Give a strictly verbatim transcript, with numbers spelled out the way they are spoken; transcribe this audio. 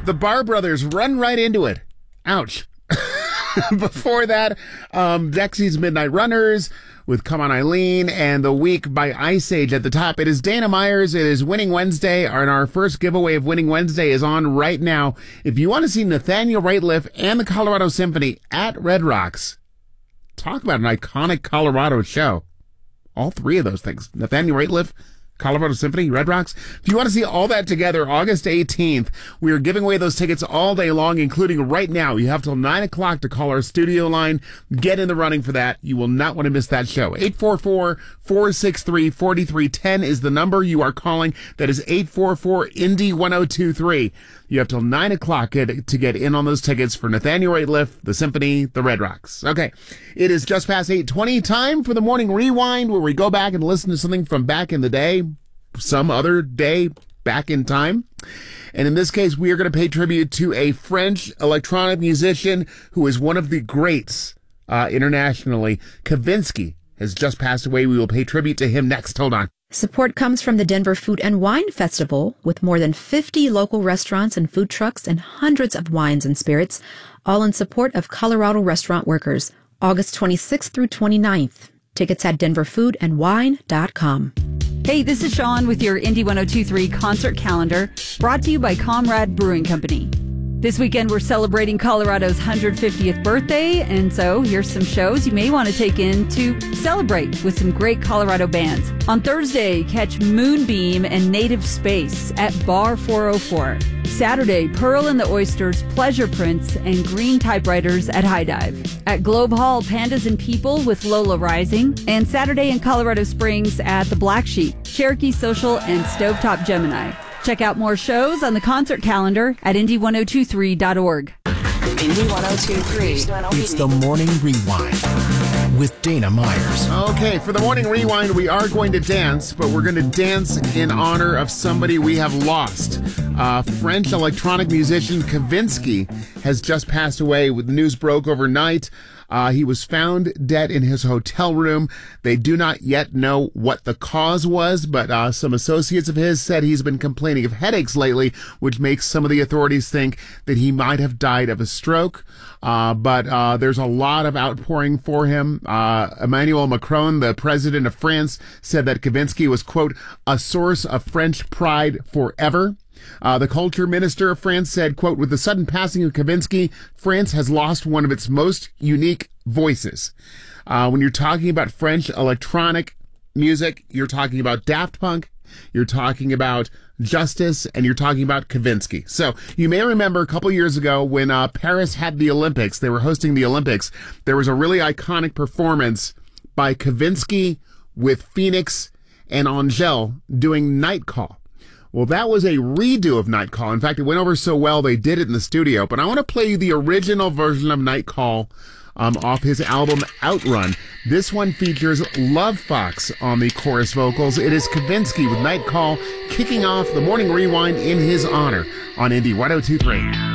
The Barr Brothers, Run Right Into It. Ouch. Before that, um, Dexy's Midnight Runners with Come On Eileen, and The Week by Ice Age at the top. It is Dana Myers. It is Winning Wednesday, and our first giveaway of Winning Wednesday is on right now. If you want to see Nathaniel Rateliff and the Colorado Symphony at Red Rocks, talk about an iconic Colorado show. All three of those things. Nathaniel Rateliff, Colorado Symphony, Red Rocks. If you want to see all that together, August eighteenth, we are giving away those tickets all day long, including right now. You have till nine o'clock to call our studio line. Get in the running for that. You will not want to miss that show. eight four four, four six three, four three one zero is the number you are calling. That is eight four four, Indy one oh two three. You have till nine o'clock to get in on those tickets for Nathaniel Rateliff, the Symphony, the Red Rocks. Okay, it is just past eight twenty. Time for the Morning Rewind, where we go back and listen to something from back in the day, some other day back in time. And in this case, we are going to pay tribute to a French electronic musician who is one of the greats uh, internationally. Kavinsky has just passed away. We will pay tribute to him next. Hold on. Support comes from the Denver Food and Wine Festival, with more than fifty local restaurants and food trucks and hundreds of wines and spirits, all in support of Colorado restaurant workers. August twenty-sixth through twenty-ninth. Tickets at denver food and wine dot com. Hey, this is Sean with your Indy one oh two three concert calendar, brought to you by Comrade Brewing Company. This weekend, we're celebrating Colorado's one hundred fiftieth birthday, and so here's some shows you may want to take in to celebrate with some great Colorado bands. On Thursday, catch Moonbeam and Native Space at Bar four oh four. Saturday, Pearl and the Oysters, Pleasure Prince, and Green Typewriters at High Dive. At Globe Hall, Pandas and People with Lola Rising. And Saturday in Colorado Springs at the Black Sheep, Cherokee Social, and Stovetop Gemini. Check out more shows on the concert calendar at indy ten twenty-three dot org. Indy one oh two three. It's the Morning Rewind with Dana Myers. Okay, for the Morning Rewind, we are going to dance, but we're going to dance in honor of somebody we have lost. Uh, French electronic musician Kavinsky has just passed away. The news broke overnight. Uh, he was found dead in his hotel room. They do not yet know what the cause was, but uh, some associates of his said he's been complaining of headaches lately, which makes some of the authorities think that he might have died of a stroke. Uh, but uh, there's a lot of outpouring for him. Uh, Emmanuel Macron, the president of France, said that Kavinsky was, quote, a source of French pride forever. Uh, the culture minister of France said, quote, with the sudden passing of Kavinsky, France has lost one of its most unique voices. Uh, when you're talking about French electronic music, you're talking about Daft Punk, you're talking about Justice, and you're talking about Kavinsky. So you may remember a couple years ago when uh, Paris had the Olympics, they were hosting the Olympics, there was a really iconic performance by Kavinsky with Phoenix and Angèle doing Night Call. Well, that was a redo of Night Call. In fact, it went over so well they did it in the studio. But I want to play you the original version of Night Call um, off his album Outrun. This one features Love Fox on the chorus vocals. It is Kavinsky with Night Call, kicking off the Morning Rewind in his honor on Indy ten twenty-three.